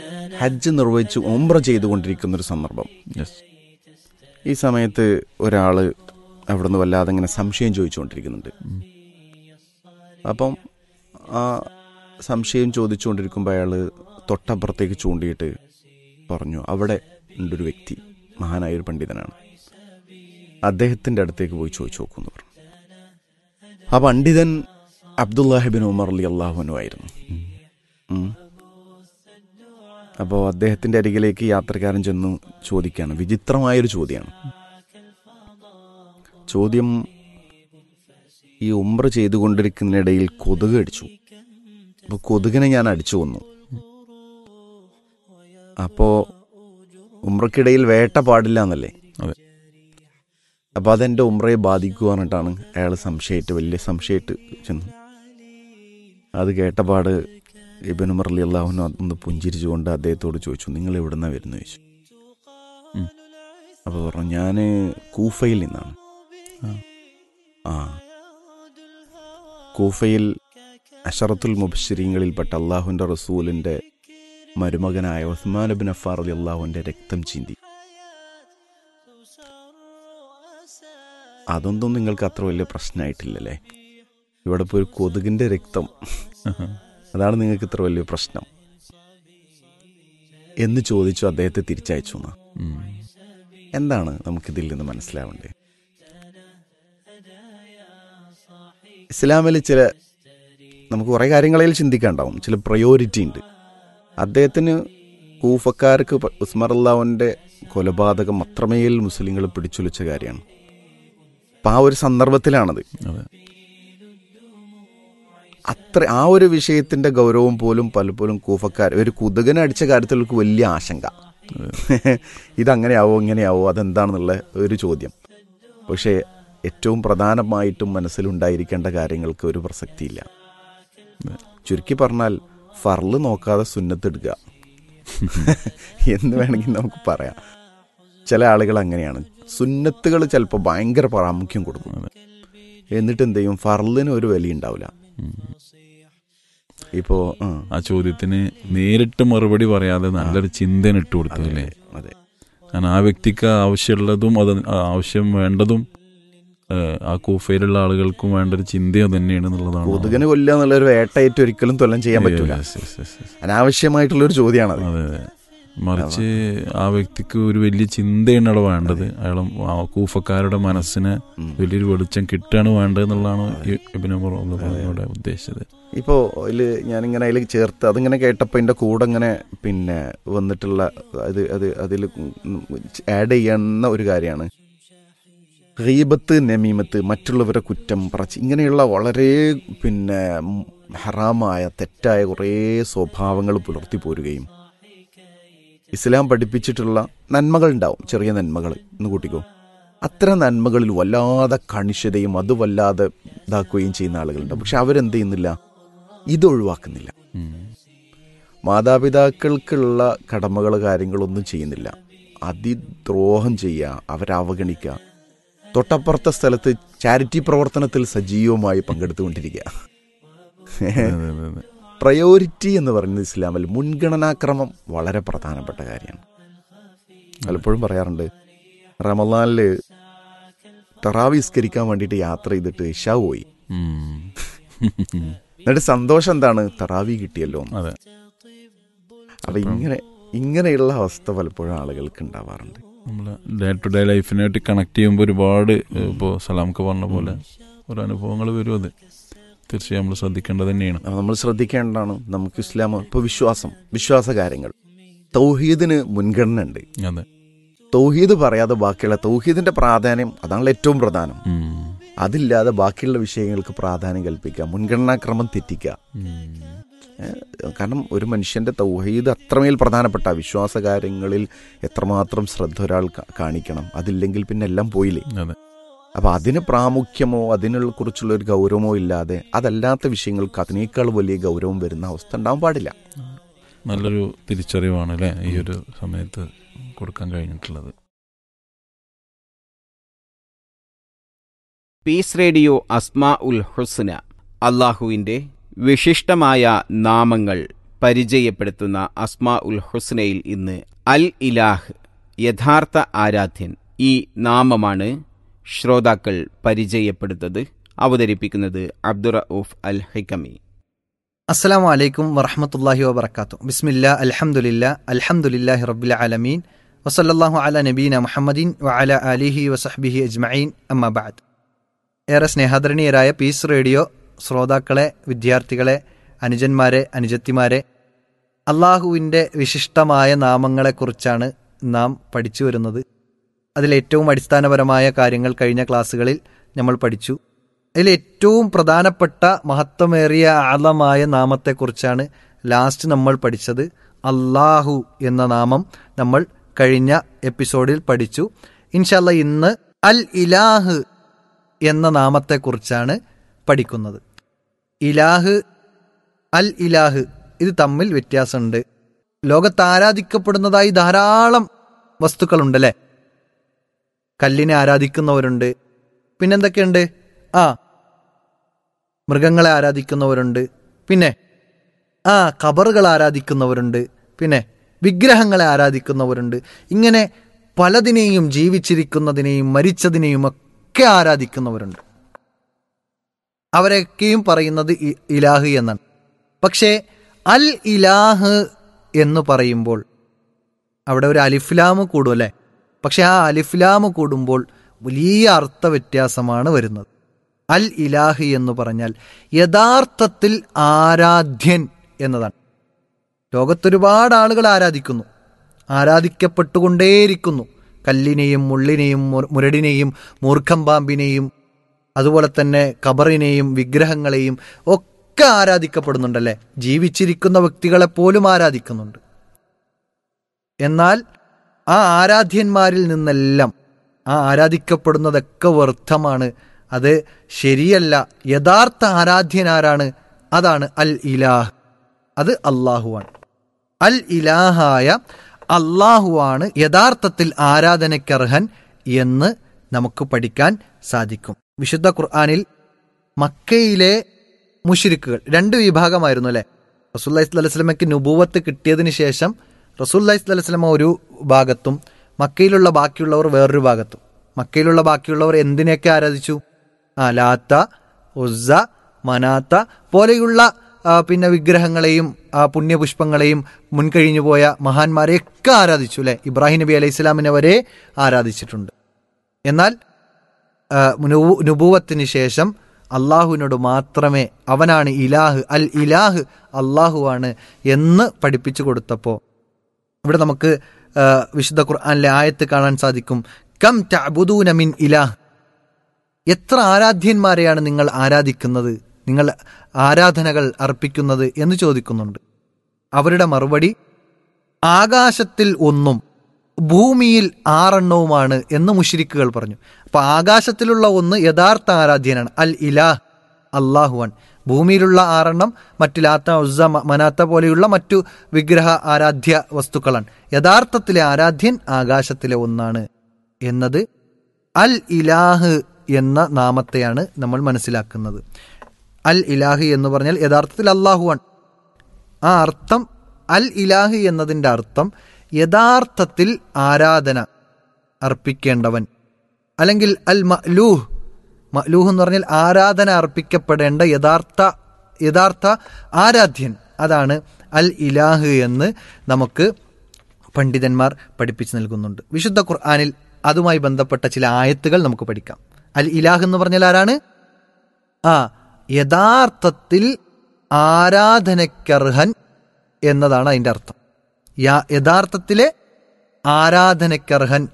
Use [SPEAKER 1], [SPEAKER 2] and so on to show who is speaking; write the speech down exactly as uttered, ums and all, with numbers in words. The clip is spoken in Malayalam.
[SPEAKER 1] ഹജ്ജ് നിർവഹിച്ച് ഉംറ ചെയ്തുകൊണ്ടിരിക്കുന്നൊരു സന്ദർഭം. ഈ സമയത്ത് ഒരാൾ അവിടെ നിന്ന് വല്ലാതെ ഇങ്ങനെ സംശയം ചോദിച്ചുകൊണ്ടിരിക്കുന്നുണ്ട്. അപ്പം ആ സംശയം ചോദിച്ചുകൊണ്ടിരിക്കുമ്പോൾ അയാൾ തൊട്ടപ്പുറത്തേക്ക് ചൂണ്ടിയിട്ട് പറഞ്ഞു, അവിടെ ഉണ്ടൊരു വ്യക്തി, മഹാനായൊരു പണ്ഡിതനാണ്, അദ്ദേഹത്തിൻ്റെ അടുത്തേക്ക് പോയി ചോദിച്ചു നോക്കുമെന്ന് പറഞ്ഞു. ആ പണ്ഡിതൻ അബ്ദുല്ലാഹിബിൻ ഉമർ റളിയല്ലാഹു അൻഹു ആയിരുന്നു. അപ്പോൾ അദ്ദേഹത്തിൻ്റെ അരികിലേക്ക് യാത്രക്കാരൻ ചെന്ന് ചോദിക്കുകയാണ്. വിചിത്രമായൊരു ചോദ്യമാണ്. ചോദ്യം, ഈ ഉംറ ചെയ്തുകൊണ്ടിരിക്കുന്നതിനിടയിൽ കൊതുക് അടിച്ചു. അപ്പോൾ കൊതുകിനെ ഞാൻ അടിച്ചു കൊന്നു. അപ്പോൾ ഉംറക്കിടയിൽ വേട്ട പാടില്ല എന്നല്ലേ? അപ്പോൾ അതെൻ്റെ ഉംറയെ ബാധിക്കുക എന്നിട്ടാണ് അയാൾ സംശയമായിട്ട് വലിയ സംശയമായിട്ട് ചെന്നു. അത് കേട്ടപാട് ഇബ്നു ഉമർ റളിയല്ലാഹു അൻഹു ഒന്ന് പുഞ്ചിരിച്ചുകൊണ്ട് അദ്ദേഹത്തോട് ചോദിച്ചു, നിങ്ങൾ എവിടെ നിന്നാണ് വരുന്നത് ചോദിച്ചു. അപ്പോൾ പറഞ്ഞു, ഞാൻ കൂഫയിൽ നിന്നാണ്. ആ കൂഫയിൽ അശറത്തുൽ മുബശ്ശിരീങ്ങളിൽപ്പെട്ട അള്ളാഹുവിൻ്റെ റസൂലിൻ്റെ മരുമകനായ ഉസ്മാൻ ഇബ്നു അഫ്ഫാൻ റളിയല്ലാഹുവിൻ്റെ രക്തം ചീന്തി. അതൊന്നും നിങ്ങൾക്ക് അത്ര വലിയ പ്രശ്നമായിട്ടില്ലല്ലേ? ഇവിടെ ഇപ്പോൾ ഒരു കൊതുകിൻ്റെ രക്തം, അതാണ് നിങ്ങൾക്ക് ഇത്ര വലിയ പ്രശ്നം എന്ന് ചോദിച്ചു. അദ്ദേഹത്തെ തിരിച്ചയച്ചു. എന്നാ എന്താണ് നമുക്കിതിൽ നിന്ന് മനസ്സിലാവേണ്ടത്? ഇസ്ലാമിൽ ചില നമുക്ക് കുറേ കാര്യങ്ങളിൽ ചിന്തിക്കാനുണ്ടാവും. ചില പ്രയോറിറ്റി ഉണ്ട്. അദ്ദേഹത്തിന് കൂഫക്കാർക്ക് ഉസ്മാൻ റളിയല്ലാഹുവിൻ്റെ കൊലപാതകം അത്രമേൽ മുസ്ലിങ്ങൾ പിടിച്ചുലച്ച കാര്യമാണ്. അപ്പം ആ ഒരു സന്ദർഭത്തിലാണത്. അത്ര ആ ഒരു വിഷയത്തിൻ്റെ ഗൗരവം പോലും പലപ്പോഴും കൂഫക്കാർ ഒരു കൊതുകിനെ അടിച്ച കാര്യത്തിലേക്ക് വലിയ ആശങ്ക, ഇതങ്ങനെയാവോ ഇങ്ങനെയാവോ അതെന്താണെന്നുള്ള ഒരു ചോദ്യം. പക്ഷേ ഏറ്റവും പ്രധാനമായിട്ടും മനസ്സിലുണ്ടായിരിക്കേണ്ട കാര്യങ്ങൾക്ക് ഒരു പ്രസക്തിയില്ല. ചുരുക്കി പറഞ്ഞാൽ ഫർള് നോക്കാതെ സുന്നത്തെടുക്കുക എന്ന് വേണമെങ്കിൽ നമുക്ക് പറയാം. ചില ആളുകൾ അങ്ങനെയാണ്. സുന്നത്തുകൾ ചിലപ്പോൾ ഭയങ്കര പ്രാമുഖ്യം കൊടുക്കും, എന്നിട്ട് എന്ത് ചെയ്യും, ഫർളിന് ഒരു വില ഉണ്ടാവില്ല. ഇപ്പോ
[SPEAKER 2] ആ ചോദ്യത്തിന് നേരിട്ട് മറുപടി പറയാതെ നല്ലൊരു ചിന്തന ഇട്ട് കൊടുത്തു അല്ലേ?
[SPEAKER 1] അതെ,
[SPEAKER 2] കാരണം ആ വ്യക്തിക്ക് ആവശ്യമുള്ളതും അത് ആവശ്യം വേണ്ടതും ആ കൂഫയിലുള്ള ആളുകൾക്കും വേണ്ട ഒരു ചിന്ത തന്നെയാണ് എന്നുള്ളതാണ്.
[SPEAKER 1] കൊതുകിനെ കൊല്ലുക എന്നുള്ളൊരു വേട്ടയിട്ട് ഒരിക്കലും തൊല്ലം ചെയ്യാൻ പറ്റില്ല. അനാവശ്യമായിട്ടുള്ളൊരു ചോദ്യമാണ്.
[SPEAKER 2] അതെ അതെ. മറിച്ച് ആ വ്യക്തിക്ക് ഒരു വലിയ ചിന്തയാണ് അവിടെ വേണ്ടത്. അയാൾ കൂഫക്കാരുടെ മനസ്സിന് വലിയൊരു വെളിച്ചം കിട്ടുകയാണ് വേണ്ടത് എന്നുള്ളതാണ് ഇബ്നു ഉമർ റളിയല്ലാഹു ഉദ്ദേശിച്ചത്. ഇപ്പോൾ അതിൽ ഞാനിങ്ങനെ അതിൽ ചേർത്ത് അതിങ്ങനെ കേട്ടപ്പോൾ എൻ്റെ കൂടെ ഇങ്ങനെ പിന്നെ വന്നിട്ടുള്ള അത് അത് അതിൽ ആഡ് ചെയ്യുന്ന ഒരു കാര്യമാണ് ഗീബത്ത്, നമീമത്ത്, മറ്റുള്ളവരെ കുറ്റം പറച്ച്, ഇങ്ങനെയുള്ള വളരെ പിന്നെ ഹറാമായ തെറ്റായ കുറേ സ്വഭാവങ്ങൾ പുലർത്തി പോരുകയും ഇസ്ലാം പഠിപ്പിച്ചിട്ടുള്ള നന്മകൾ ഉണ്ടാവും, ചെറിയ നന്മകൾ എന്ന് കൂട്ടിക്കോ. അത്തരം നന്മകളിൽ വല്ലാതെ കണിശതയും അത് വല്ലാതെ ഇതാക്കുകയും ചെയ്യുന്ന ആളുകളുണ്ടാവും. പക്ഷെ അവരെന്ത് ചെയ്യുന്നില്ല, ഇത് ഒഴിവാക്കുന്നില്ല. മാതാപിതാക്കൾക്കുള്ള കടമകൾ കാര്യങ്ങളൊന്നും ചെയ്യുന്നില്ല, അതിദ്രോഹം ചെയ്യുക, അവരെ അവഗണിക്കുക, തൊട്ടപ്പുറത്തെ സ്ഥലത്ത് ചാരിറ്റി പ്രവർത്തനത്തിൽ സജീവമായി പങ്കെടുത്തുകൊണ്ടിരിക്കുക. പ്രയോറിറ്റി എന്ന് പറയുന്നത് ഇസ്ലാമിൽ മുൻഗണനാക്രമം വളരെ പ്രധാനപ്പെട്ട കാര്യമാണ്. പലപ്പോഴും പറയാറുണ്ട്, റമളാനിൽ തറാവി നിസ്കരിക്കാൻ വേണ്ടിയിട്ട് യാത്ര ചെയ്തിട്ട് ഇശാ പോയി, എന്നിട്ട് സന്തോഷം എന്താണ്, തറാവി കിട്ടിയല്ലോ. അപ്പം ഇങ്ങനെ ഇങ്ങനെയുള്ള അവസ്ഥ പലപ്പോഴും ആളുകൾക്ക് ഉണ്ടാവാറുണ്ട്. നമ്മൾ ഡേ ടു ഡേ ലൈഫിനായിട്ട് കണക്ട് ചെയ്യുമ്പോൾ ഒരുപാട് ഇപ്പോൾ സലാമൊക്കെ പറഞ്ഞ പോലെ ഓരോ അനുഭവങ്ങൾ വരും. അത് തീർച്ചയായും നമ്മൾ ശ്രദ്ധിക്കേണ്ടത് തന്നെയാണ്.
[SPEAKER 1] നമ്മൾ ശ്രദ്ധിക്കേണ്ടതാണ്. നമുക്ക് ഇസ്ലാം ഇപ്പോൾ വിശ്വാസം വിശ്വാസ കാര്യങ്ങൾ തൗഹീദിന് മുൻഗണന ഉണ്ട്.
[SPEAKER 2] അതെ,
[SPEAKER 1] തൗഹീദ് പറയാതെ ബാക്കിയുള്ള തൗഹീദിന്റെ പ്രാധാന്യം അതാണല്ലോ ഏറ്റവും പ്രധാനം. അതില്ലാതെ ബാക്കിയുള്ള വിഷയങ്ങൾക്ക് പ്രാധാന്യം കൽപ്പിക്കുക, മുൻഗണനാക്രമം തെറ്റിക്കുക. കാരണം ഒരു മനുഷ്യന്റെ തൗഹീദ് അത്രമേൽ പ്രധാനപ്പെട്ട വിശ്വാസ കാര്യങ്ങളിൽ എത്രമാത്രം ശ്രദ്ധ ഒരാൾ കാണിക്കണം. അതില്ലെങ്കിൽ പിന്നെ എല്ലാം പോയില്ലേ. അപ്പം അതിന് പ്രാമുഖ്യമോ അതിനെ കുറിച്ചുള്ള ഒരു ഗൗരവമോ ഇല്ലാതെ അതല്ലാത്ത വിഷയങ്ങൾക്ക് അതിനേക്കാൾ വലിയ ഗൗരവം വരുന്ന അവസ്ഥ ഉണ്ടാവാൻ പാടില്ല.
[SPEAKER 2] നല്ലൊരു തിരിച്ചറിവാണ് അല്ലേ ഈ ഒരു സമയത്ത് കൊടുക്കാൻ കഴിഞ്ഞിട്ടുള്ളത്.
[SPEAKER 3] പീസ് റേഡിയോ അസ്മാ ഉൽ ഹുസ്ന, അള്ളാഹുവിൻ്റെ വിശിഷ്ടമായ നാമങ്ങൾ പരിചയപ്പെടുത്തുന്ന അസ്മാ ഉൽ ഹുസ്നയിൽ ഇന്ന് അൽ ഇലാഹ്, യഥാർത്ഥ ആരാധ്യൻ, ഈ നാമമാണ് ശ്രോതാക്കൾ പരിചയപ്പെടുത്തത്. അവതരിപ്പിക്കുന്നത് അബ്ദുറഊഫ് അൽ ഹിക്കമി.
[SPEAKER 4] അസ്സലാമു അലൈക്കും വറഹ്മത്തുള്ളാഹി വബറകാതുഹു. ബിസ്മില്ലാ അൽഹംദുലില്ലാ അൽഹംദുലില്ലാഹി റബ്ബിൽ ആലമീൻ വസല്ലല്ലാഹു അലാ നബീന മുഹമ്മദിൻ വഅലാ ആലിഹി വസഹ്ബിഹി അജ്മഈൻ. അമ്മാ ബഅദ്. ഏറെ സ്നേഹാദരണീയരായ പീസ് റേഡിയോ ശ്രോതാക്കളെ, വിദ്യാർത്ഥികളെ, അനുജന്മാരെ, അനുജത്തിമാരെ, അള്ളാഹുവിൻ്റെ വിശിഷ്ടമായ നാമങ്ങളെക്കുറിച്ചാണ് നാം പഠിച്ചു വരുന്നത്. അതിലേറ്റവും അടിസ്ഥാനപരമായ കാര്യങ്ങൾ കഴിഞ്ഞ ക്ലാസ്സുകളിൽ നമ്മൾ പഠിച്ചു. അതിലേറ്റവും പ്രധാനപ്പെട്ട മഹത്വമേറിയ ആളമായ നാമത്തെക്കുറിച്ചാണ് ലാസ്റ്റ് നമ്മൾ പഠിച്ചത്. അള്ളാഹു എന്ന നാമം നമ്മൾ കഴിഞ്ഞ എപ്പിസോഡിൽ പഠിച്ചു. ഇൻഷാ അല്ലാഹ് ഇന്ന് അൽ ഇലാഹ് എന്ന നാമത്തെക്കുറിച്ചാണ് പഠിക്കുന്നത്. ഇലാഹ്, അൽ ഇലാഹ്, ഇത് തമ്മിൽ വ്യത്യാസമുണ്ട്. ലോകത്ത് ആരാധിക്കപ്പെടുന്നതായി ധാരാളം വസ്തുക്കളുണ്ടല്ലേ. കല്ലിനെ ആരാധിക്കുന്നവരുണ്ട്, പിന്നെന്തൊക്കെയുണ്ട്? ആ മൃഗങ്ങളെ ആരാധിക്കുന്നവരുണ്ട്, പിന്നെ ആ ഖബറുകൾ ആരാധിക്കുന്നവരുണ്ട്, പിന്നെ വിഗ്രഹങ്ങളെ ആരാധിക്കുന്നവരുണ്ട്. ഇങ്ങനെ പലതിനെയും, ജീവിച്ചിരിക്കുന്നതിനെയും മരിച്ചതിനെയും ഒക്കെ ആരാധിക്കുന്നവരുണ്ട്. അവരൊക്കെയും പറയുന്നത് ഇലാഹ് എന്നാണ്. പക്ഷേ അൽ ഇലാഹ് എന്ന് പറയുമ്പോൾ അവിടെ ഒരു അലിഫ്ലാമ് കൂടും അല്ലേ. പക്ഷെ ആ അലിഫ്ലാമ് കൂടുമ്പോൾ വലിയ അർത്ഥ വ്യത്യാസമാണ് വരുന്നത്. അൽ ഇലാഹ് എന്ന് പറഞ്ഞാൽ യഥാർത്ഥത്തിൽ ആരാധ്യൻ എന്നതാണ്. ലോകത്തൊരുപാട് ആളുകൾ ആരാധിക്കുന്നു, ആരാധിക്കപ്പെട്ടുകൊണ്ടേയിരിക്കുന്നു. കല്ലിനെയും മുള്ളിനെയും മുരടിനെയും മൂർഖം പാമ്പിനെയും അതുപോലെ തന്നെ ഖബറിനെയും വിഗ്രഹങ്ങളെയും ഒക്കെ ആരാധിക്കപ്പെടുന്നുണ്ടല്ലേ. ജീവിച്ചിരിക്കുന്ന വ്യക്തികളെപ്പോലും ആരാധിക്കുന്നുണ്ട്. എന്നാൽ ആ ആരാധ്യന്മാരിൽ നിന്നെല്ലാം ആ ആരാധിക്കപ്പെടുന്നതൊക്കെ വ്യർത്ഥമാണ്. അത് ശരിയല്ല. യഥാർത്ഥ ആരാധ്യനാരാണ്? അതാണ് അൽ ഇലാഹ്. അത് അള്ളാഹുവാണ്. അൽ ഇലാഹായ അള്ളാഹുവാണ് യഥാർത്ഥത്തിൽ ആരാധനയ്ക്കർഹൻ എന്ന് നമുക്ക് പഠിക്കാൻ സാധിക്കും. വിശുദ്ധ ഖുർആനിൽ മക്കയിലെ മുശ്രിക്കുകൾ രണ്ട് വിഭാഗമായിരുന്നു അല്ലെ. റസൂലുള്ളാഹി സ്വല്ലല്ലാഹു അലൈഹി വസല്ലമയ്ക്ക് നുബുവത്ത് കിട്ടിയതിന് ശേഷം റസൂലുള്ളാഹി സ്വല്ലല്ലാഹു അലൈഹി വസല്ലമ ഒരു ഭാഗത്തും മക്കയിലുള്ള ബാക്കിയുള്ളവർ വേറൊരു ഭാഗത്തും. മക്കയിലുള്ള ബാക്കിയുള്ളവർ എന്തിനെയൊക്കെ ആരാധിച്ചു? ആ ലാത്ത, ഉസ്സ, മനാത്ത പോലെയുള്ള പിന്നെ വിഗ്രഹങ്ങളെയും ആ പുണ്യപുഷ്പങ്ങളെയും മുൻകഴിഞ്ഞു പോയ മഹാന്മാരെയൊക്കെ ആരാധിച്ചു അല്ലെ. ഇബ്രാഹിം നബി അലൈഹി സ്വലാമിനെ വരെ ആരാധിച്ചിട്ടുണ്ട്. എന്നാൽ നുബുവത്തിന് ശേഷം അള്ളാഹുവിനോട് മാത്രമേ അവനാണ് ഇലാഹ്, അൽ ഇലാഹ് അള്ളാഹുവാണ് എന്ന് പഠിപ്പിച്ചു കൊടുത്തപ്പോൾ ഇവിടെ നമുക്ക് വിശുദ്ധ ഖുർആനിലെ ആയത്ത് കാണാൻ സാധിക്കും. കം തഅബുദൂന മിൻ ഇലാഹ്, എത്ര ആരാധ്യന്മാരെയാണ് നിങ്ങൾ ആരാധിക്കുന്നത്, നിങ്ങൾ ആരാധനകൾ അർപ്പിക്കുന്നത് എന്ന് ചോദിക്കുന്നുണ്ട്. അവരുടെ മറുപടി ആകാശത്തിൽ ഒന്നും ഭൂമിയിൽ ആറെണ്ണവുമാണ് എന്ന് മുശ്രിക്കുകൾ പറഞ്ഞു. അപ്പൊ ആകാശത്തിലുള്ള ഒന്ന് യഥാർത്ഥ ആരാധ്യനാണ്, അൽ ഇലാഹ് അള്ളാഹുവാൻ. ഭൂമിയിലുള്ള ആറെണ്ണം മറ്റു ലാത്ത, ഉസ്സ, മനാത്ത പോലെയുള്ള മറ്റു വിഗ്രഹ ആരാധ്യ വസ്തുക്കളാണ്. യഥാർത്ഥത്തിലെ ആരാധ്യൻ ആകാശത്തിലെ ഒന്നാണ് എന്നത് അൽ ഇലാഹ് എന്ന നാമത്തെയാണ് നമ്മൾ മനസ്സിലാക്കുന്നത്. അൽ ഇലാഹ് എന്ന് പറഞ്ഞാൽ യഥാർത്ഥത്തിൽ അള്ളാഹുവാൻ. ആ അർത്ഥം അൽ ഇലാഹ് എന്നതിൻ്റെ അർത്ഥം യഥാർത്ഥത്തിൽ ആരാധന അർപ്പിക്കേണ്ടവൻ, അല്ലെങ്കിൽ അൽ മഅ്ലൂഹ്. മഅ്ലൂഹ് എന്ന് പറഞ്ഞാൽ ആരാധന അർപ്പിക്കപ്പെടേണ്ട യഥാർത്ഥ യഥാർത്ഥ ആരാധ്യൻ. അതാണ് അൽ ഇലാഹ് എന്ന് നമുക്ക് പണ്ഡിതന്മാർ പഠിപ്പിച്ചു നൽകുന്നുണ്ട്. വിശുദ്ധ ഖുർആനിൽ അതുമായി ബന്ധപ്പെട്ട ചില ആയത്തുകൾ നമുക്ക് പഠിക്കാം. അൽ ഇലാഹ് എന്ന് പറഞ്ഞാൽ ആരാണ്? ആ യഥാർത്ഥത്തിൽ ആരാധനക്കർഹൻ എന്നതാണ് അതിൻ്റെ അർത്ഥം. യഥാർത്ഥത്തിലെ ആരാധനക്കർഹൻ